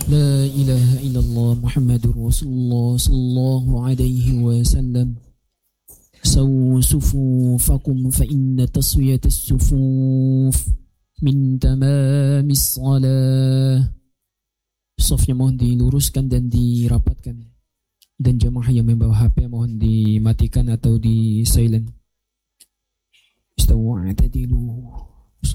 لا إله إلا الله محمد رسول الله صلى الله عليه وسلم سووا صفوفكم فإن تسوية الصفوف من تمام الصلاة. Safnya mohon diluruskan dan dirapatkan, dan jemaah yang membawa HP mohon dimatikan atau di silent. Istawu atadilu.